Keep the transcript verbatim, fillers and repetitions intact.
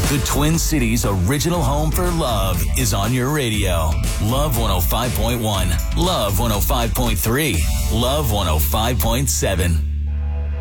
The Twin Cities' original home for love is on your radio. Love one oh five point one, Love one oh five point three, Love one oh five point seven.